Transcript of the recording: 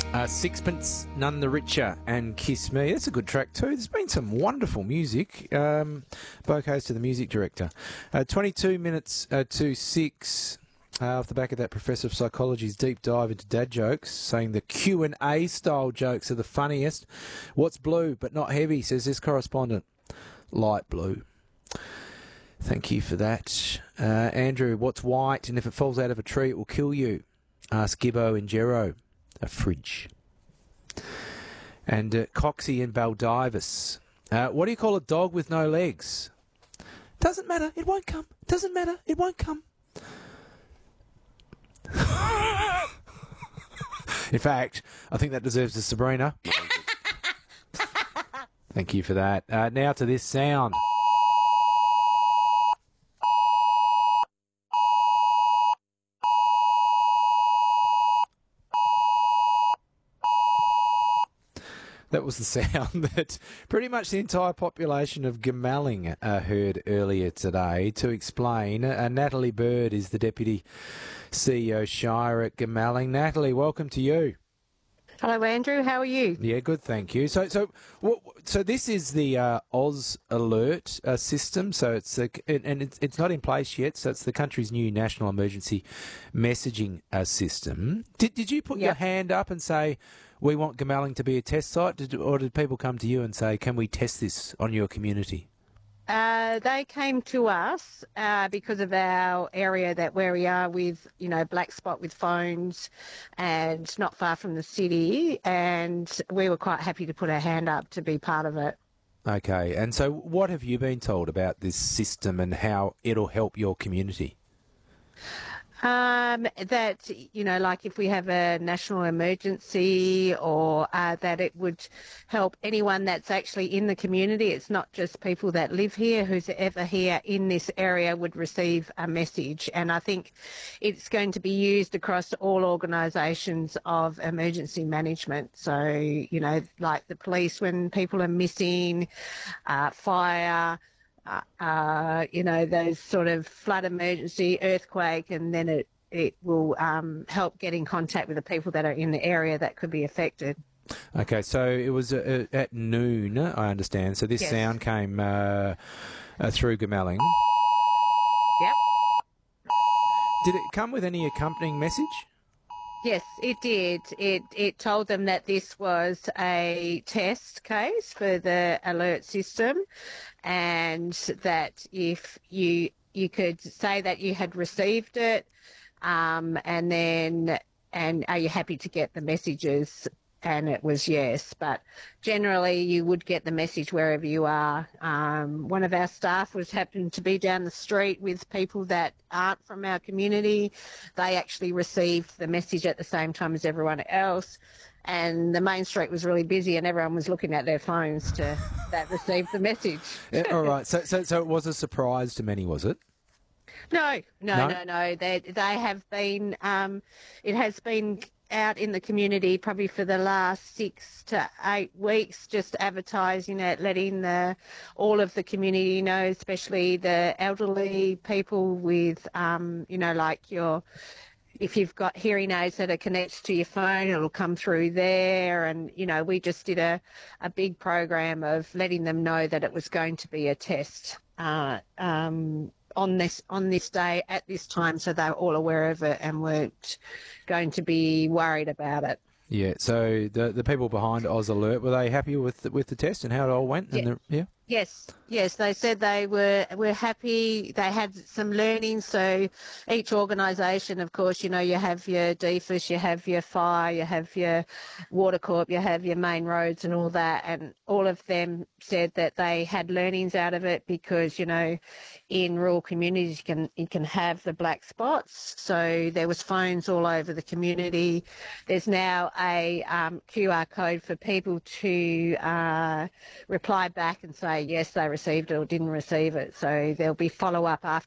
Sixpence None the Richer and Kiss Me. That's a good track too. There's been some wonderful music. Bouquets to the music director. 22 minutes to 6. Off the back of that, Professor of Psychology's deep dive into dad jokes, saying the Q&A style jokes are the funniest. What's blue but not heavy, says this correspondent. Light blue. Thank you for that. Andrew, what's white and if it falls out of a tree it will kill you? Ask Gibbo and Jero. A fridge. And Coxie and Baldivis. What do you call a dog with no legs? Doesn't matter, it won't come. Doesn't matter, it won't come. In fact, I think that deserves a Sabrina. Thank you for that. Now to this sound. That was the sound that pretty much the entire population of Goomalling heard earlier today. To explain, Natalie Bird is the Deputy CEO Shire at Goomalling. Natalie, welcome to you. Hello, Andrew. How are you? Yeah, good, thank you. So this is the Oz Alert system. So it's not in place yet. So it's the country's new national emergency messaging system. Did you put your hand up and say, we want Goomalling to be a test site, or did people come to you and say, can we test this on your community? They came to us because of our area where we are with, black spot with phones and not far from the city, and we were quite happy to put our hand up to be part of it. Okay, and so what have you been told about this system and how it'll help your community? That, like if we have a national emergency or that it would help anyone that's actually in the community. It's not just people that live here, who's ever here in this area would receive a message. And I think it's going to be used across all organisations of emergency management. So, like the police when people are missing, fire, those sort of flood emergency, earthquake, and then it will help get in contact with the people that are in the area that could be affected. Okay, so it was at noon, I understand. So this sound came through Goomalling. Yep. Did it come with any accompanying message? Yes, it did. It told them that this was a test case for the alert system, and that if you could say that you had received it, and are you happy to get the messages? And it was yes, but generally you would get the message wherever you are. One of our staff happened to be down the street with people that aren't from our community. They actually received the message at the same time as everyone else. And the main street was really busy and everyone was looking at their phones that received the message. Yeah, all right, so it was a surprise to many, was it? No. They have been, it has been out in the community probably for the last 6 to 8 weeks, just advertising it, letting all of the community know, especially the elderly people with, if you've got hearing aids that are connected to your phone, it'll come through there. And, we just did a big program of letting them know that it was going to be a test on this day at this time, so they were all aware of it and weren't going to be worried about it. Yeah, so the people behind Oz Alert, were they happy with the test and how it all went? Yeah. Yes, they said they were happy. They had some learning. So each organisation, of course, you have your DFIS, you have your fire, you have your water corp, you have your main roads and all that. And all of them said that they had learnings out of it because, in rural communities you can have the black spots. So there was phones all over the community. There's now a QR code for people to reply back and say yes, they received it or didn't receive it. So there'll be follow-up after